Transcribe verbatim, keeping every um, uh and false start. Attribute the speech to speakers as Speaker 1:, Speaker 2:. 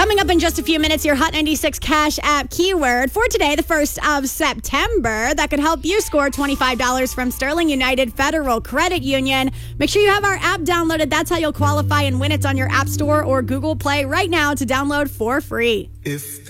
Speaker 1: Coming up in just a few minutes, your Hot ninety-six Cash App keyword for today, the first of September, that could help you score twenty-five dollars from Sterling United Federal Credit Union. Make sure you have our app downloaded. That's how you'll qualify and win. It's on your App Store or Google Play right now to download for free.
Speaker 2: If